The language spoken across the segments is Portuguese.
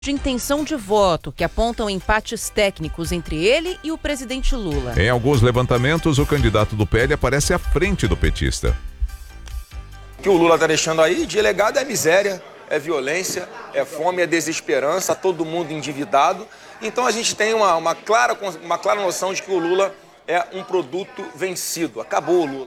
de intenção de voto que apontam empates técnicos entre ele e o presidente Lula. Em alguns levantamentos, o candidato do PL aparece à frente do petista. O que o Lula está deixando aí de legado é miséria, é violência, é fome, é desesperança, todo mundo endividado. Então a gente tem uma clara noção de que o Lula é um produto vencido. Acabou o Lula.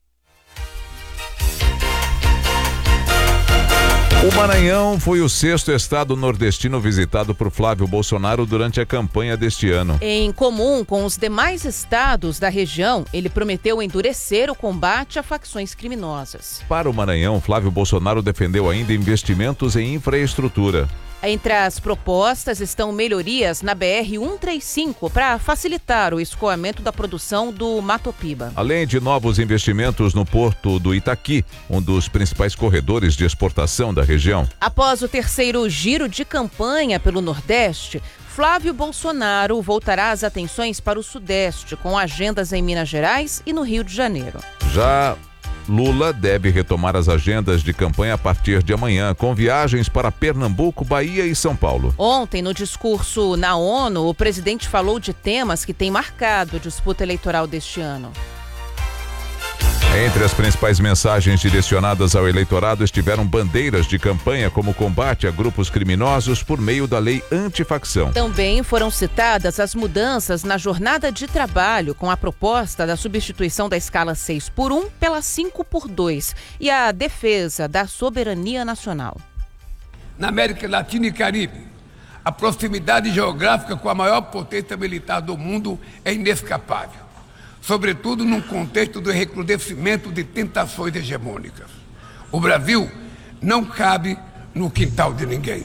O Maranhão foi o 6º estado nordestino visitado por Flávio Bolsonaro durante a campanha deste ano. Em comum com os demais estados da região, ele prometeu endurecer o combate a facções criminosas. Para o Maranhão, Flávio Bolsonaro defendeu ainda investimentos em infraestrutura. Entre as propostas estão melhorias na BR-135 para facilitar o escoamento da produção do Matopiba. Além de novos investimentos no porto do Itaqui, um dos principais corredores de exportação da região. Após o terceiro giro de campanha pelo Nordeste, Flávio Bolsonaro voltará as atenções para o Sudeste, com agendas em Minas Gerais e no Rio de Janeiro. Já Lula deve retomar as agendas de campanha a partir de amanhã, com viagens para Pernambuco, Bahia e São Paulo. Ontem, no discurso na ONU, o presidente falou de temas que têm marcado a disputa eleitoral deste ano. Entre as principais mensagens direcionadas ao eleitorado estiveram bandeiras de campanha como combate a grupos criminosos por meio da lei antifacção. Também foram citadas as mudanças na jornada de trabalho, com a proposta da substituição da escala 6x1 pela 5x2 e a defesa da soberania nacional. Na América Latina e Caribe, a proximidade geográfica com a maior potência militar do mundo é inescapável, sobretudo num contexto do recrudescimento de tentações hegemônicas. O Brasil não cabe no quintal de ninguém.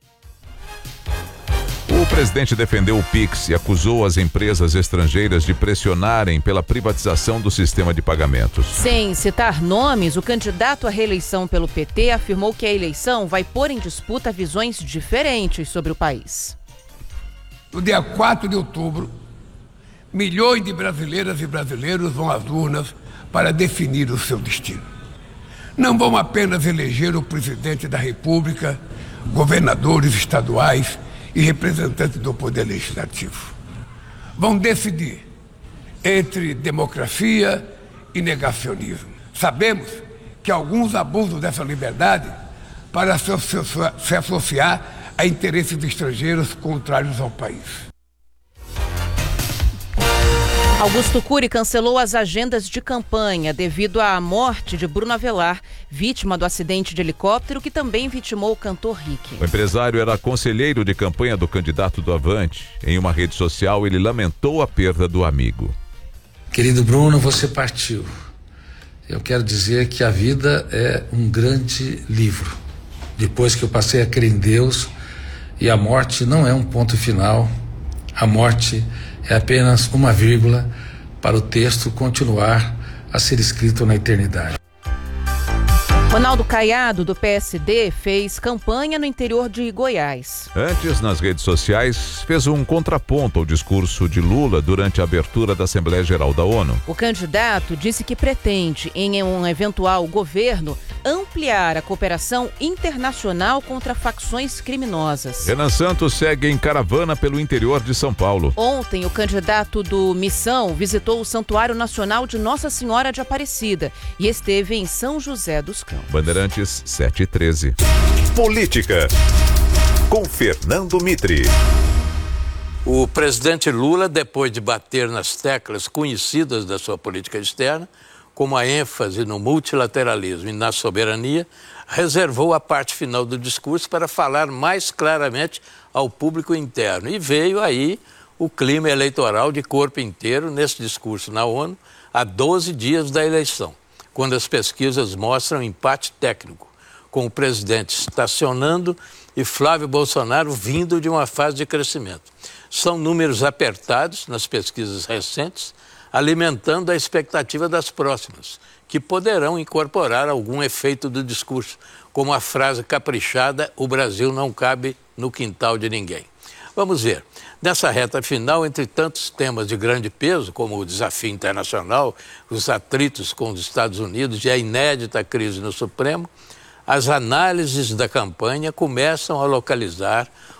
O presidente defendeu o Pix e acusou as empresas estrangeiras de pressionarem pela privatização do sistema de pagamentos. Sem citar nomes, o candidato à reeleição pelo PT afirmou que a eleição vai pôr em disputa visões diferentes sobre o país. No dia 4 de outubro, milhões de brasileiras e brasileiros vão às urnas para definir o seu destino. Não vão apenas eleger o presidente da República, governadores estaduais e representantes do Poder Legislativo. Vão decidir entre democracia e negacionismo. Sabemos que alguns abusam dessa liberdade para se associar a interesses estrangeiros contrários ao país. Augusto Cury cancelou as agendas de campanha devido à morte de Bruno Avelar, vítima do acidente de helicóptero que também vitimou o cantor Rick. O empresário era conselheiro de campanha do candidato do Avante. Em uma rede social, ele lamentou a perda do amigo. Querido Bruno, você partiu. Eu quero dizer que a vida é um grande livro. Depois que eu passei a crer em Deus, e a morte não é um ponto final, a morte é apenas uma vírgula para o texto continuar a ser escrito na eternidade. Ronaldo Caiado, do PSD, fez campanha no interior de Goiás. Antes, nas redes sociais, fez um contraponto ao discurso de Lula durante a abertura da Assembleia Geral da ONU. O candidato disse que pretende, em um eventual governo, ampliar a cooperação internacional contra facções criminosas. Renan Santos segue em caravana pelo interior de São Paulo. Ontem, o candidato do Missão visitou o Santuário Nacional de Nossa Senhora de Aparecida e esteve em São José dos Campos. Bandeirantes 7h13. Política, com Fernando Mitre. O presidente Lula, depois de bater nas teclas conhecidas da sua política externa, como a ênfase no multilateralismo e na soberania, reservou a parte final do discurso para falar mais claramente ao público interno. E veio aí o clima eleitoral de corpo inteiro nesse discurso na ONU, há 12 dias da eleição, quando as pesquisas mostram empate técnico, com o presidente estacionando e Flávio Bolsonaro vindo de uma fase de crescimento. São números apertados nas pesquisas recentes, alimentando a expectativa das próximas, que poderão incorporar algum efeito do discurso, como a frase caprichada, o Brasil não cabe no quintal de ninguém. Vamos ver. Nessa reta final, entre tantos temas de grande peso, como o desafio internacional, os atritos com os Estados Unidos e a inédita crise no Supremo, as análises da campanha começam a localizar